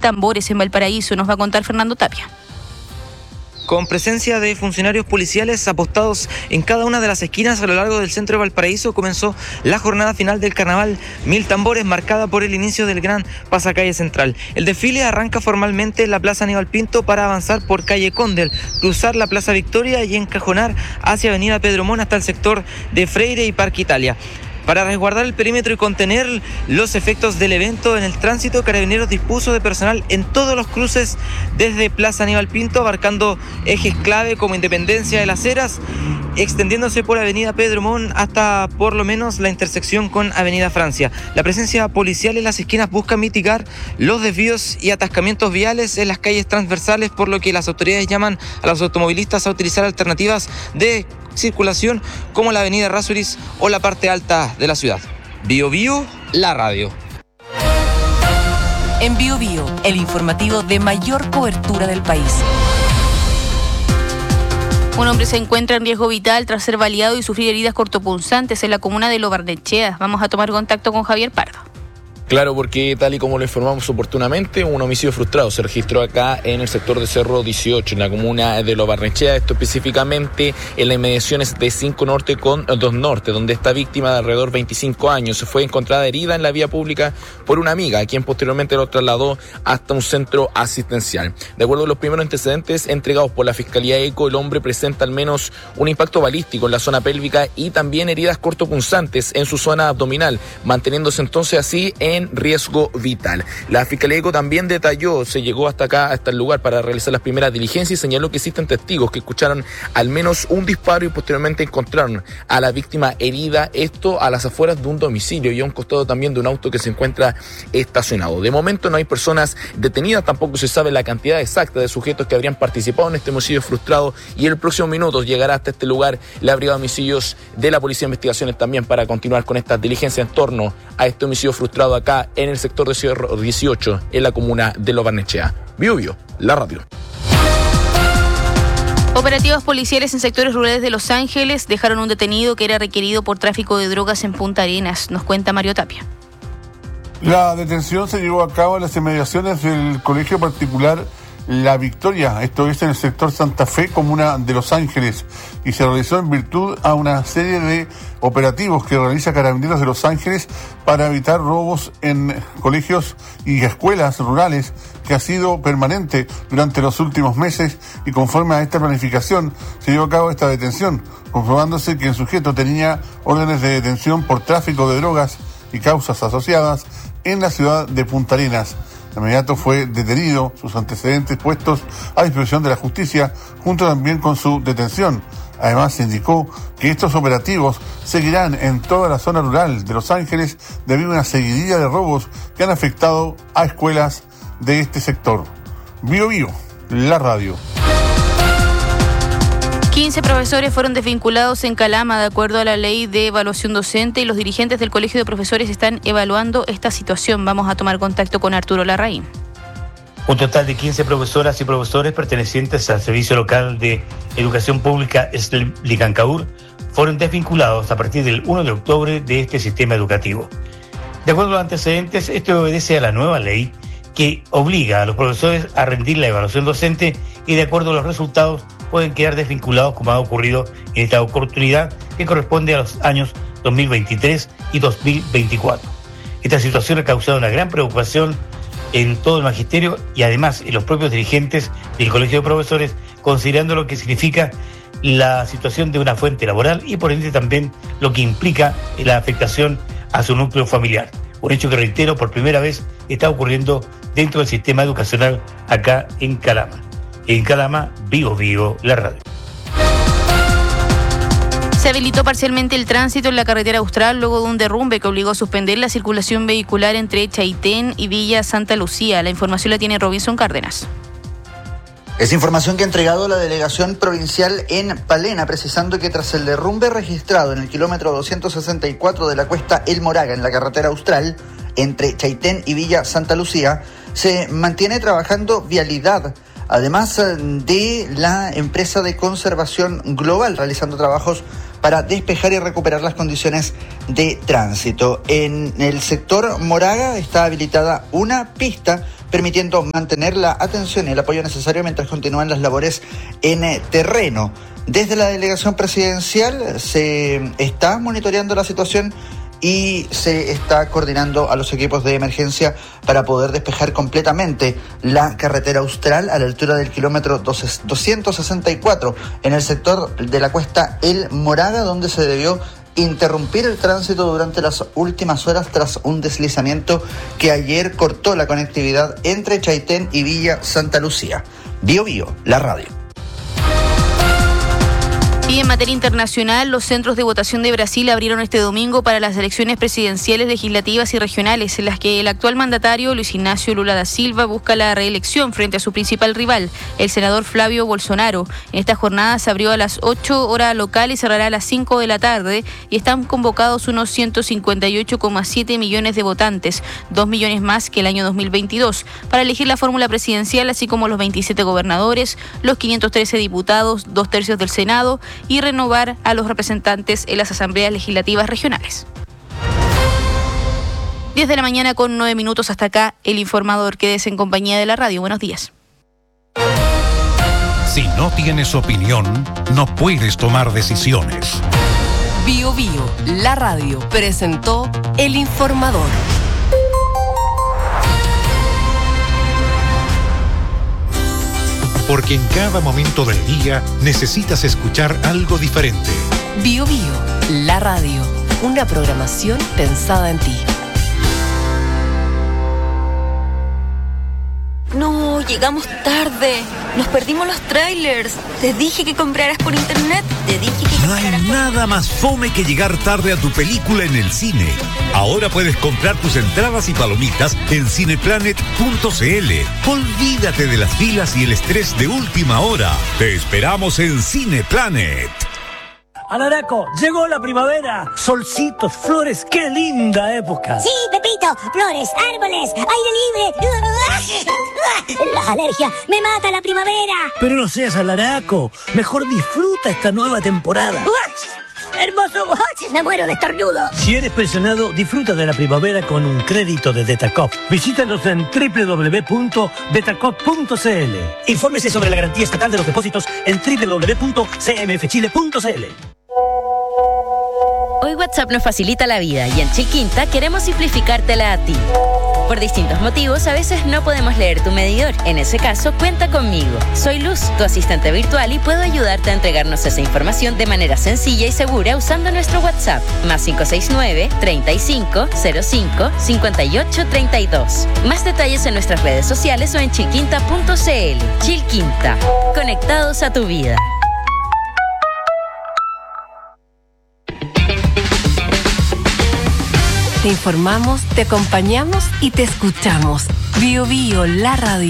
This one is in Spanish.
Tambores en Valparaíso. Nos va a contar Fernando Tapia. Con presencia de funcionarios policiales apostados en cada una de las esquinas a lo largo del centro de Valparaíso, comenzó la jornada final del carnaval Mil Tambores, marcada por el inicio del gran pasacalle central. El desfile arranca formalmente en la Plaza Aníbal Pinto para avanzar por calle Condel, cruzar la Plaza Victoria y encajonar hacia avenida Pedro Mon hasta el sector de Freire y Parque Italia. Para resguardar el perímetro y contener los efectos del evento en el tránsito, Carabineros dispuso de personal en todos los cruces desde Plaza Aníbal Pinto, abarcando ejes clave como Independencia de las Heras, extendiéndose por Avenida Pedro Mon hasta por lo menos la intersección con Avenida Francia. La presencia policial en las esquinas busca mitigar los desvíos y atascamientos viales en las calles transversales, por lo que las autoridades llaman a los automovilistas a utilizar alternativas de circulación como la avenida Errázuriz o la parte alta de la ciudad. Bio Bio, la radio. En Bio Bio, el informativo de mayor cobertura del país. Un hombre se encuentra en riesgo vital tras ser baleado y sufrir heridas cortopunzantes en la comuna de Lo Barnechea. Vamos a tomar contacto con Javier Pardo. Claro, porque tal y como lo informamos oportunamente, un homicidio frustrado se registró acá en el sector de Cerro 18, en la comuna de Lo Barnechea, esto específicamente en las inmediaciones de 5 Norte con 2 Norte, donde esta víctima de alrededor de 25 años fue encontrada herida en la vía pública por una amiga, quien posteriormente lo trasladó hasta un centro asistencial. De acuerdo a los primeros antecedentes entregados por la Fiscalía ECO, el hombre presenta al menos un impacto balístico en la zona pélvica y también heridas cortopunzantes en su zona abdominal, manteniéndose entonces así en riesgo vital. La Fiscalía ECO también detalló, se llegó hasta acá, hasta el lugar para realizar las primeras diligencias y señaló que existen testigos que escucharon al menos un disparo y posteriormente encontraron a la víctima herida, esto a las afueras de un domicilio y a un costado también de un auto que se encuentra estacionado. De momento no hay personas detenidas, tampoco se sabe la cantidad exacta de sujetos que habrían participado en este homicidio frustrado y en el próximo minuto llegará hasta este lugar la Brigada de Homicidios de la Policía de Investigaciones también para continuar con estas diligencias en torno a este homicidio frustrado acá en el sector de Cerro 18, en la comuna de Lo Barnechea. Bio Bio, la radio. Operativos policiales en sectores rurales de Los Ángeles dejaron un detenido que era requerido por tráfico de drogas en Punta Arenas. Nos cuenta Mario Tapia. La detención se llevó a cabo en las inmediaciones del colegio particular La Victoria, esto es en el sector Santa Fe, comuna de Los Ángeles, y se realizó en virtud a una serie de operativos que realiza Carabineros de Los Ángeles para evitar robos en colegios y escuelas rurales, que ha sido permanente durante los últimos meses, y conforme a esta planificación se llevó a cabo esta detención, comprobándose que el sujeto tenía órdenes de detención por tráfico de drogas y causas asociadas en la ciudad de Punta Arenas. De inmediato fue detenido, sus antecedentes puestos a disposición de la justicia, junto también con su detención. Además, se indicó que estos operativos seguirán en toda la zona rural de Los Ángeles debido a una seguidilla de robos que han afectado a escuelas de este sector. Bio Bio, la radio. 15 profesores fueron desvinculados en Calama de acuerdo a la ley de evaluación docente y los dirigentes del Colegio de Profesores están evaluando esta situación. Vamos a tomar contacto con Arturo Larraín. Un total de 15 profesoras y profesores pertenecientes al Servicio Local de Educación Pública Licancaur fueron desvinculados a partir del 1 de octubre de este sistema educativo. De acuerdo a los antecedentes, esto obedece a la nueva ley que obliga a los profesores a rendir la evaluación docente y de acuerdo a los resultados pueden quedar desvinculados como ha ocurrido en esta oportunidad que corresponde a los años 2023 y 2024. Esta situación ha causado una gran preocupación en todo el magisterio y además en los propios dirigentes del Colegio de Profesores, considerando lo que significa la situación de una fuente laboral y por ende también lo que implica la afectación a su núcleo familiar. Un hecho que, reitero, por primera vez está ocurriendo dentro del sistema educacional acá en Calama. En Calama, Bio Bio, la radio. Se habilitó parcialmente el tránsito en la carretera Austral luego de un derrumbe que obligó a suspender la circulación vehicular entre Chaitén y Villa Santa Lucía. La información la tiene Robinson Cárdenas. Es información que ha entregado la delegación provincial en Palena, precisando que tras el derrumbe registrado en el kilómetro 264 de la cuesta El Moraga en la carretera Austral, entre Chaitén y Villa Santa Lucía, se mantiene trabajando vialidad, además de la empresa de conservación global realizando trabajos para despejar y recuperar las condiciones de tránsito. En el sector Moraga está habilitada una pista permitiendo mantener la atención y el apoyo necesario mientras continúan las labores en terreno. Desde la delegación presidencial se está monitoreando la situación y se está coordinando a los equipos de emergencia para poder despejar completamente la carretera austral a la altura del kilómetro 264 en el sector de la cuesta El Moraga, donde se debió interrumpir el tránsito durante las últimas horas tras un deslizamiento que ayer cortó la conectividad entre Chaitén y Villa Santa Lucía. Bio Bio, la radio. Y en materia internacional, los centros de votación de Brasil abrieron este domingo para las elecciones presidenciales, legislativas y regionales, en las que el actual mandatario Luis Ignacio Lula da Silva busca la reelección frente a su principal rival, el senador Flavio Bolsonaro. En esta jornada se abrió a las 8 horas local y cerrará a las 5 de la tarde y están convocados unos 158,7 millones de votantes, 2 millones más que el año 2022, para elegir la fórmula presidencial, así como los 27 gobernadores, los 513 diputados, 2/3 del Senado y renovar a los representantes en las asambleas legislativas regionales. 10 de la mañana con 9 minutos hasta acá, el informador. Quédese en compañía de la radio. Buenos días. Si no tienes opinión, no puedes tomar decisiones. Bio Bio, la radio, presentó el informador. Porque en cada momento del día necesitas escuchar algo diferente. Bio Bio, la radio, una programación pensada en ti. No, llegamos tarde. Nos perdimos los trailers. Te dije que compraras por internet. Te dije que No hay nada más fome que llegar tarde a tu película en el cine. Ahora puedes comprar tus entradas y palomitas en cineplanet.cl. Olvídate de las filas y el estrés de última hora. Te esperamos en Cineplanet. Alaraco, llegó la primavera. Solcitos, flores, qué linda época. Sí, Pepito, flores, árboles, aire libre. Las alergias, me mata la primavera. Pero no seas alaraco, mejor disfruta esta nueva temporada. Hermoso, me muero de estornudo. Si eres pensionado, disfruta de la primavera con un crédito de Detacop. Visítanos en www.detacop.cl. Infórmese sobre la garantía estatal de los depósitos en www.cmfchile.cl. Hoy WhatsApp nos facilita la vida y en Chiquinta queremos simplificártela a ti. Por distintos motivos, a veces no podemos leer tu medidor. En ese caso, cuenta conmigo. Soy Luz, tu asistente virtual, y puedo ayudarte a entregarnos esa información de manera sencilla y segura usando nuestro WhatsApp, más 569-3505-5832. Más detalles en nuestras redes sociales o en chiquinta.cl. Chilquinta, conectados a tu vida. Te informamos, te acompañamos y te escuchamos. Bio Bio, la radio.